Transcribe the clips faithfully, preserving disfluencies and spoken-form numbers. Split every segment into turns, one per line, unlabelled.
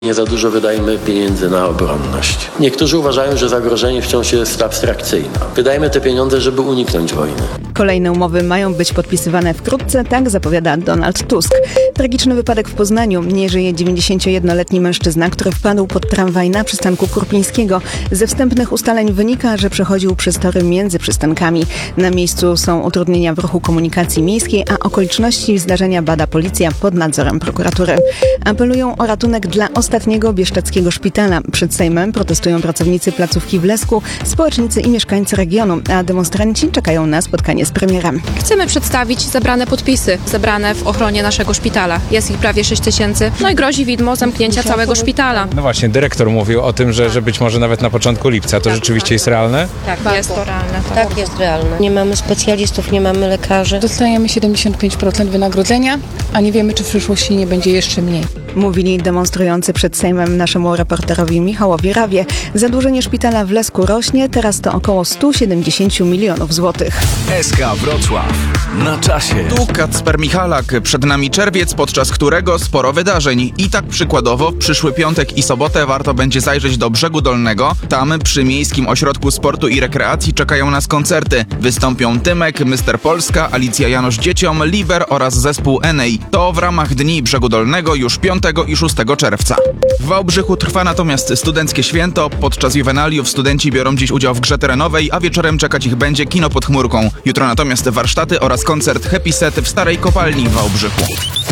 Nie za dużo wydajemy pieniędzy na obronność. Niektórzy uważają, że zagrożenie wciąż jest abstrakcyjne. Wydajemy te pieniądze, żeby uniknąć wojny.
Kolejne umowy mają być podpisywane wkrótce, tak zapowiada Donald Tusk. Tragiczny wypadek w Poznaniu. Nie żyje dziewięćdziesięciojednoletni mężczyzna, który wpadł pod tramwaj na przystanku Kurpińskiego. Ze wstępnych ustaleń wynika, że przechodził przez tory między przystankami. Na miejscu są utrudnienia w ruchu komunikacji miejskiej, a okoliczności zdarzenia bada policja pod nadzorem prokuratury. Apelują o ratunek dla ostatniego bieszczadzkiego szpitala. Przed Sejmem protestują pracownicy placówki w Lesku, społecznicy i mieszkańcy regionu, a demonstranci czekają na spotkanie z premierem.
Chcemy przedstawić zebrane podpisy, zebrane w ochronie naszego szpitala. Jest ich prawie sześć tysięcy, no i grozi widmo zamknięcia całego szpitala.
No właśnie, dyrektor mówił o tym, że, że być może nawet na początku lipca. To
tak,
rzeczywiście
tak.
jest realne?
Tak, jest to realne. Tak.
tak, jest realne. Nie mamy specjalistów, nie mamy lekarzy.
Dostajemy siedemdziesiąt pięć procent wynagrodzenia, a nie wiemy, czy w przyszłości nie będzie jeszcze mniej.
Mówili demonstrujący przed Sejmem naszemu reporterowi Michałowi Rawie. Zadłużenie szpitala w Lesku rośnie, teraz to około sto siedemdziesiąt milionów złotych.
S K Wrocław. Na czasie.
Tu Kacper Michalak. Przed nami czerwiec, podczas którego sporo wydarzeń. I tak przykładowo w przyszły piątek i sobotę warto będzie zajrzeć do Brzegu Dolnego. Tam przy Miejskim Ośrodku Sportu i Rekreacji czekają nas koncerty. Wystąpią Tymek, mister Polska, Alicja Janosz Dzieciom, Liber oraz zespół Enej. To w ramach Dni Brzegu Dolnego już piątego i szóstego czerwca. W Wałbrzychu trwa natomiast studenckie święto. Podczas juwenaliów studenci biorą dziś udział w grze terenowej, a wieczorem czekać ich będzie kino pod chmurką. Jutro natomiast warsztaty oraz koncert Happy Set w Starej Kopalni w Wałbrzychu.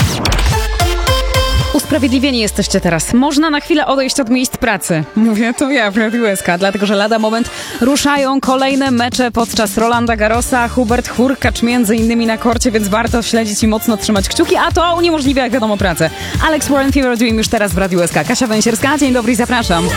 Usprawiedliwieni jesteście teraz. Można na chwilę odejść od miejsc pracy. Mówię to ja, Radio S K, dlatego że lada moment ruszają kolejne mecze podczas Rolanda Garrosa. Hubert Hurkacz między innymi na korcie, więc warto śledzić i mocno trzymać kciuki, a to uniemożliwia, jak wiadomo, pracę. Alex Warren Fever Dream już teraz w Radiu S K. Kasia Węsierska, dzień dobry i zapraszam.